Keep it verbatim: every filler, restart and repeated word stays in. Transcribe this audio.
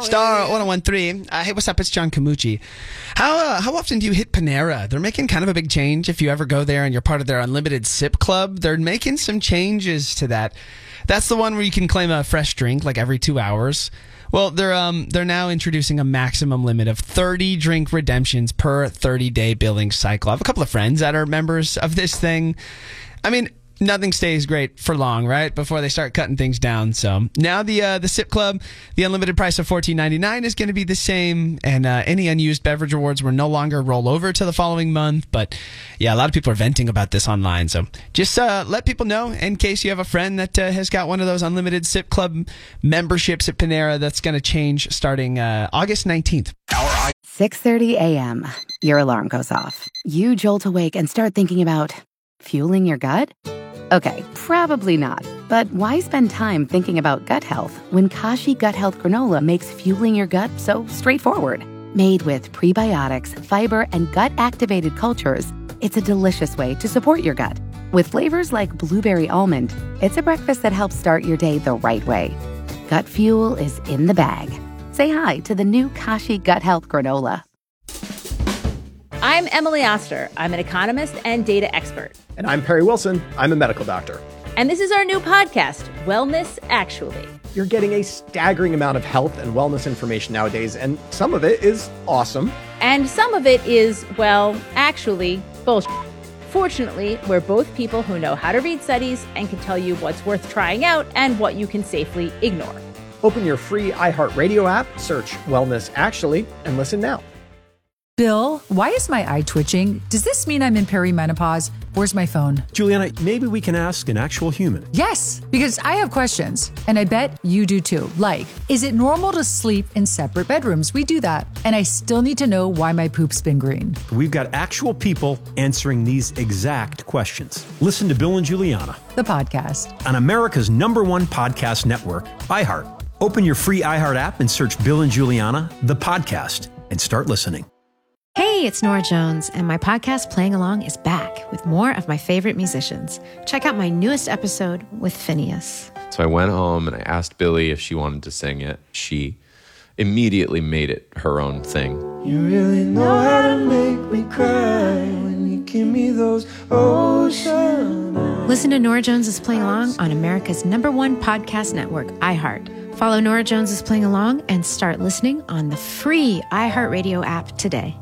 Star one oh one three. Uh, hey, what's up? It's John Camucci. How uh, how often do you hit Panera? They're making kind of a big change. If you ever go there and you're part of their unlimited sip club, they're making some changes to that. That's the one where you can claim a fresh drink like every two hours. Well, they're um they're now introducing a maximum limit of thirty drink redemptions per thirty-day billing cycle. I have a couple of friends that are members of this thing. I mean, nothing stays great for long, right? Before they start cutting things down. So now the uh, the Sip Club, the unlimited price of fourteen ninety-nine is going to be the same, and uh, any unused beverage rewards will no longer roll over to the following month. But yeah, a lot of people are venting about this online. So just uh, let people know in case you have a friend that uh, has got one of those unlimited Sip Club memberships at Panera that's going to change starting uh, August nineteenth. six thirty a.m. Your alarm goes off. You jolt awake and start thinking about fueling your gut? Okay, probably not. But why spend time thinking about gut health when Kashi Gut Health Granola makes fueling your gut so straightforward? Made with prebiotics, fiber, and gut-activated cultures, it's a delicious way to support your gut. With flavors like blueberry almond, it's a breakfast that helps start your day the right way. Gut fuel is in the bag. Say hi to the new Kashi Gut Health Granola. I'm Emily Oster. I'm an economist and data expert. And I'm Perry Wilson. I'm a medical doctor. And this is our new podcast, Wellness Actually. You're getting a staggering amount of health and wellness information nowadays, and some of it is awesome. And some of it is, well, actually, bullshit. Fortunately, we're both people who know how to read studies and can tell you what's worth trying out and what you can safely ignore. Open your free iHeartRadio app, search Wellness Actually, and listen now. Bill, why is my eye twitching? Does this mean I'm in perimenopause? Where's my phone? Juliana, maybe we can ask an actual human. Yes, because I have questions, and I bet you do too. Like, is it normal to sleep in separate bedrooms? We do that. And I still need to know why my poop's been green. We've got actual people answering these exact questions. Listen to Bill and Juliana, the podcast, on America's number one podcast network, iHeart. Open your free iHeart app and search Bill and Juliana, the podcast, and start listening. Hey, it's Nora Jones, and my podcast Playing Along is back with more of my favorite musicians. Check out my newest episode with Phineas. So I went home and I asked Billy if she wanted to sing it. She immediately made it her own thing. You really know how to make me cry when you give me those ocean eyes. Listen to Nora Jones is Playing Along on America's number one podcast network, iHeart. Follow Nora Jones is Playing Along and start listening on the free iHeartRadio app today.